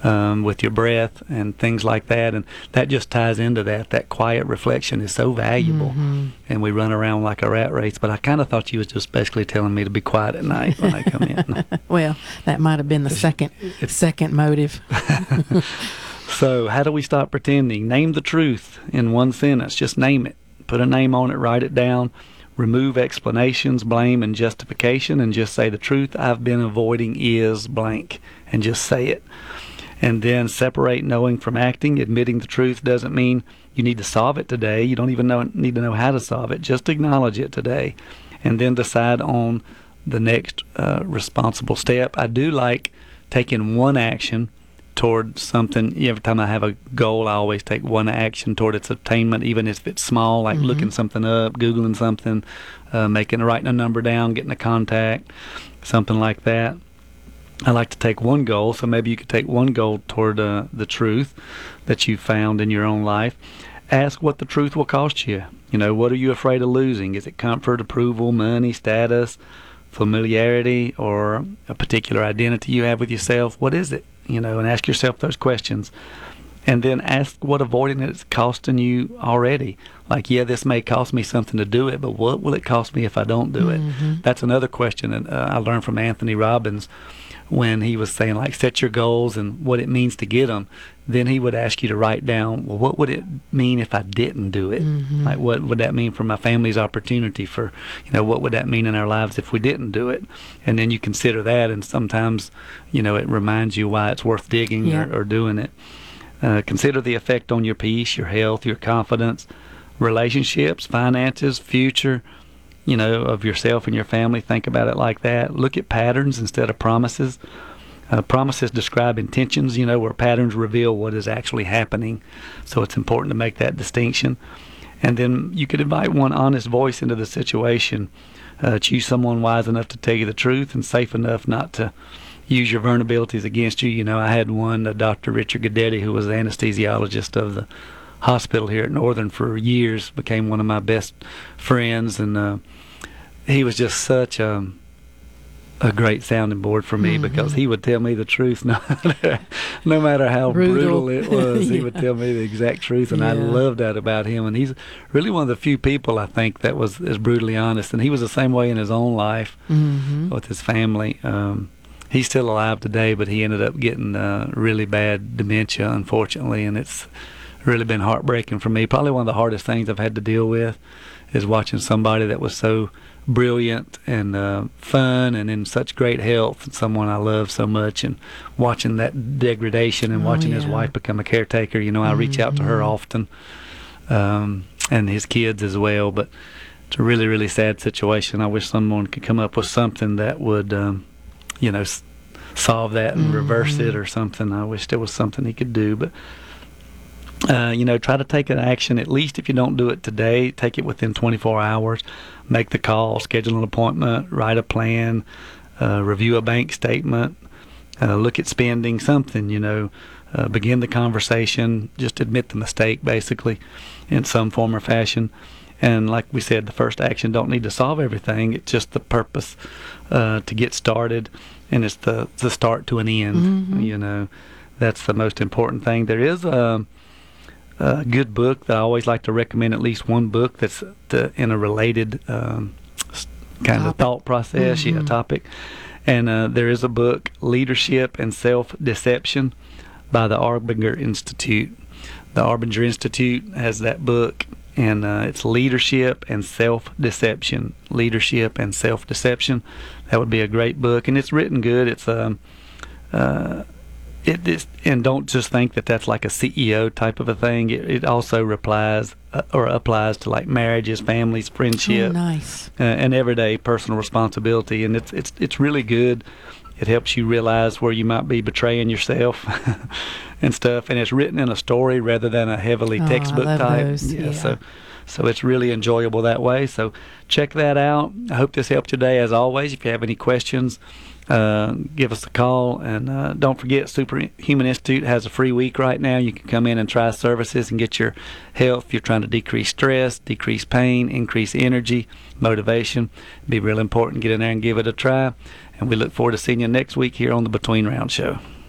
with your breath and things like that. And that just ties into that. That quiet reflection is so valuable. And we run around like a rat race. But I kind of thought you was just basically telling me to be quiet at night when I come in. Well, that might have been the second motive. So how do we stop pretending? Name the truth in one sentence. Just name it. Put a name on it. Write it down. Remove explanations, blame, and justification, and just say the truth I've been avoiding is blank, and just say it. And then separate knowing from acting. Admitting the truth doesn't mean you need to solve it today. You don't even need to know how to solve it. Just acknowledge it today. And then decide on the next responsible step. I do like taking one action toward something. Every time I have a goal, I always take one action toward its attainment, even if it's small, like looking something up, Googling something, writing a number down, getting a contact, something like that. I like to take one goal, so maybe you could take one goal toward the truth that you found in your own life. Ask what the truth will cost you. What are you afraid of losing? Is it comfort, approval, money, status, familiarity, or a particular identity you have with yourself? What is it? And ask yourself those questions. And then ask what avoiding it is costing you already. Like, this may cost me something to do it, but what will it cost me if I don't do it? That's another question. And I learned from Anthony Robbins when he was saying, like, set your goals and what it means to get them. Then he would ask you to write down, well, what would it mean if I didn't do it? Like, what would that mean for my family's opportunity? For, what would that mean in our lives if we didn't do it? And then you consider that, and sometimes, it reminds you why it's worth digging or doing it. Consider the effect on your peace, your health, your confidence, relationships, finances, future, of yourself and your family. Think about it like that. Look at patterns instead of promises. Promises describe intentions, where patterns reveal what is actually happening. So it's important to make that distinction. And then you could invite one honest voice into the situation. Choose someone wise enough to tell you the truth and safe enough not to use your vulnerabilities against you. I had one, Dr. Richard Gadetti, who was the anesthesiologist of the hospital here at Northern for years, became one of my best friends, and he was just such a great sounding board for me because he would tell me the truth no matter how brutal it was. He would tell me the exact truth, and I love that about him. And he's really one of the few people, I think, that was as brutally honest, and he was the same way in his own life with his family. He's still alive today, but he ended up getting really bad dementia, unfortunately, and it's really been heartbreaking for me. Probably one of the hardest things I've had to deal with is watching somebody that was so brilliant and fun and in such great health, and someone I love so much, and watching that degradation and watching his wife become a caretaker. I reach out to her often, and his kids as well, but it's a really, really sad situation. I wish someone could come up with something that would solve that and reverse it or something. I wish there was something he could do, but try to take an action. At least if you don't do it today, take it within 24 hours. Make the call, schedule an appointment, write a plan, review a bank statement, look at spending something, begin the conversation, just admit the mistake basically in some form or fashion. And like we said, the first action don't need to solve everything. It's just the purpose to get started, and it's the start to an end. That's the most important thing. There is a good book that I always like to recommend, at least one book that's in a related kind of thought process, topic. And there is a book, Leadership and Self-Deception by the Arbinger Institute. The Arbinger Institute has that book, and it's Leadership and Self-Deception. Leadership and Self-Deception. That would be a great book, and it's written good. It's and don't just think that that's like a CEO type of a thing. It also applies to like marriages, families, friendship, and everyday personal responsibility. And it's really good. It helps you realize where you might be betraying yourself and stuff. And it's written in a story rather than a heavily textbook type. Those, So it's really enjoyable that way. So check that out. I hope this helped today. As always, if you have any questions, give us a call. And don't forget, Superhuman Institute has a free week right now. You can come in and try services and get your health. If you're trying to decrease stress, decrease pain, increase energy, motivation, it'd be real important. Get in there and give it a try. And we look forward to seeing you next week here on the Between Round Show.